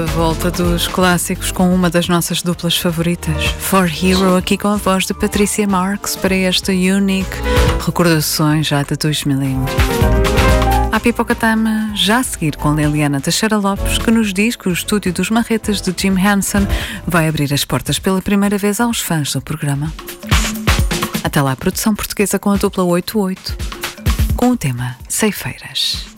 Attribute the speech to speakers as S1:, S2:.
S1: volta dos clássicos com uma das nossas duplas favoritas, For Hero, aqui com a voz de Patrícia Marx para esta Unique Recordações já de 2001. A Pipoca Time já a seguir com Liliana Teixeira Lopes, que nos diz que o estúdio dos Marretas de Jim Henson vai abrir as portas pela primeira vez aos fãs do programa. Até lá, a produção portuguesa com a dupla 88, com o tema Ceifeiras.